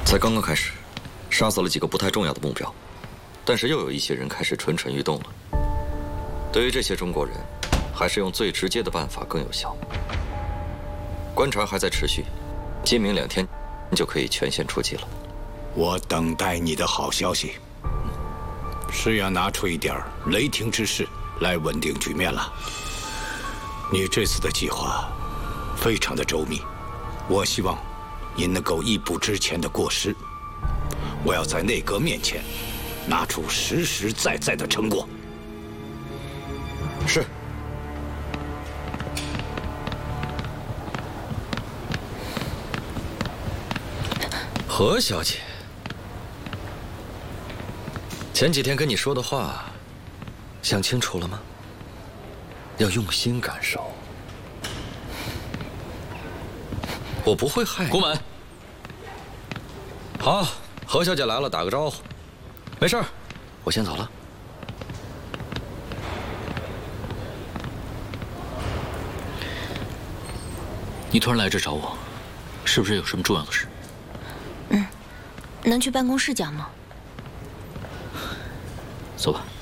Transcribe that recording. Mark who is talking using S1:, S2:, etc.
S1: 才刚刚开始，杀死了几个不太重要的目标，但是又有一些人开始蠢蠢欲动了。对于这些中国人，还是用最直接的办法更有效。观察还在持续，今明2天就可以全线出击了。
S2: 我等待你的好消息，是要拿出一点雷霆之势来稳定局面了。你这次的计划非常的周密，我希望您能够一步之前的过失。我要在内阁面前拿出实实在在的成果。
S1: 是。何小姐，前几天跟你说的话，想清楚了吗？要用心感受。我不会害你。
S3: 宫门。
S1: 好，何小姐来了，打个招呼。没事儿，我先走了。
S3: 你突然来这找我，是不是有什么重要的事？
S4: 能去办公室讲吗？
S3: 走吧。